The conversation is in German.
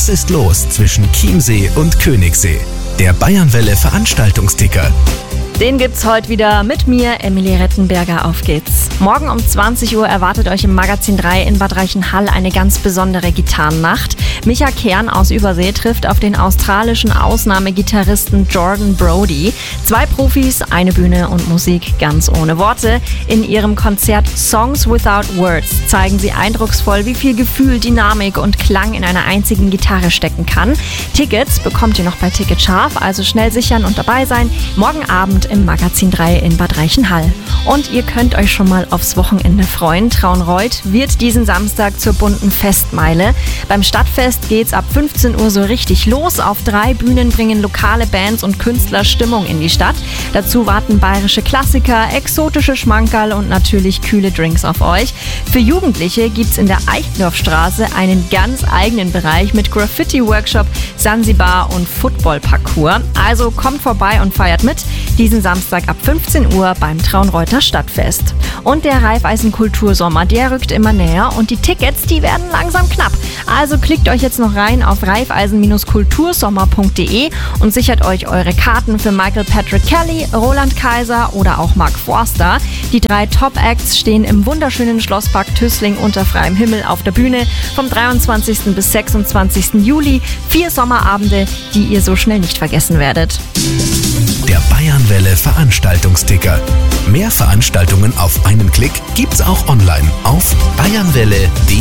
Was ist los zwischen Chiemsee und Königssee? Der Bayernwelle Veranstaltungsticker. Den gibt's heute wieder mit mir, Emilie Rettenberger. Auf geht's. Morgen um 20 Uhr erwartet euch im Magazin 3 in Bad Reichenhall eine ganz besondere Gitarrennacht. Micha Kern aus Übersee trifft auf den australischen Ausnahmegitarristen Jordan Brody. 2 Profis, eine Bühne und Musik ganz ohne Worte. In ihrem Konzert Songs Without Words zeigen sie eindrucksvoll, wie viel Gefühl, Dynamik und Klang in einer einzigen Gitarre stecken kann. Tickets bekommt ihr noch bei Ticket Scharf, also schnell sichern und dabei sein. Morgen Abend im Magazin 3 in Bad Reichenhall. Und ihr könnt euch schon mal aufs Wochenende freuen. Traunreut wird diesen Samstag zur bunten Festmeile. Beim Stadtfest geht's ab 15 Uhr so richtig los. Auf 3 Bühnen bringen lokale Bands und Künstler Stimmung in die Stadt. Dazu warten bayerische Klassiker, exotische Schmankerl und natürlich kühle Drinks auf euch. Für Jugendliche gibt's in der Eichendorffstraße einen ganz eigenen Bereich mit Graffiti-Workshop, Sansibar und Football-Parcours. Also kommt vorbei und feiert mit. Diesen Samstag ab 15 Uhr beim Traunreuter Stadtfest. Und der Raiffeisen Kultursommer, der rückt immer näher und die Tickets, die werden langsam knapp. Also klickt euch jetzt noch rein auf raiffeisen-kultursommer.de und sichert euch eure Karten für Michael Patrick Kelly, Roland Kaiser oder auch Mark Forster. Die 3 Top-Acts stehen im wunderschönen Schlosspark Tüßling unter freiem Himmel auf der Bühne vom 23. bis 26. Juli. 4 Sommerabende, die ihr so schnell nicht vergessen werdet. Der Bayernwelle Veranstaltungsticker. Mehr Veranstaltungen auf einen Klick gibt's auch online auf bayernwelle.de.